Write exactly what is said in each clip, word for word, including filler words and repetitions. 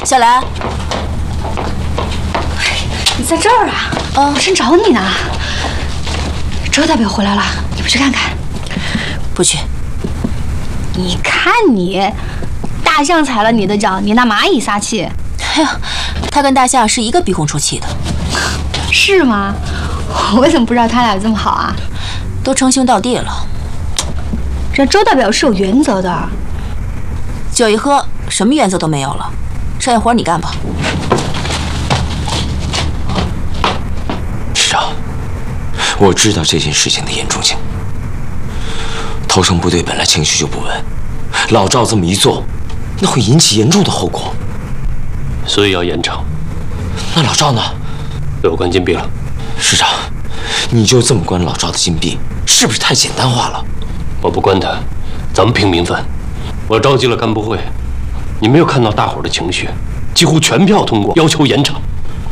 小兰， 你在这儿啊？ 嗯， 我正找你呢。周代表回来了，你不去看看？ 不去。 你看你，大象踩了你的脚，你拿蚂蚁撒气。 哎呀，他跟大象是一个鼻孔出气的。 是吗？我怎么不知道他俩这么好啊？ 都称兄道弟了。 这周代表是有原则的。 酒一喝，什么原则都没有了。商业活你干吧。 师长，我知道这件事情的严重性。投诚部队本来情绪就不稳，老赵这么一做，那会引起严重的后果。 所以要严惩。 那老赵呢？ 被我关禁闭了。 师长，你就这么关老赵的禁闭，是不是太简单化了？ 我不关他，咱们拼名分。我召集了干部会，你没有看到大伙儿的情绪，几乎全票通过，要求严惩。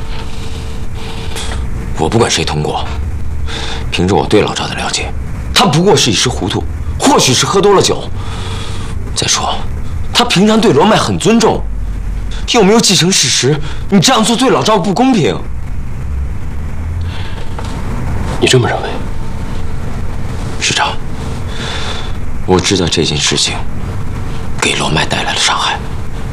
我不管谁通过，凭着我对老赵的了解，他不过是一时糊涂，或许是喝多了酒。再说，他平常对罗麦很尊重，有没有继承事实？你这样做对老赵不公平。 你这么认为？ 师长，我知道这件事情给罗麦带来了伤害。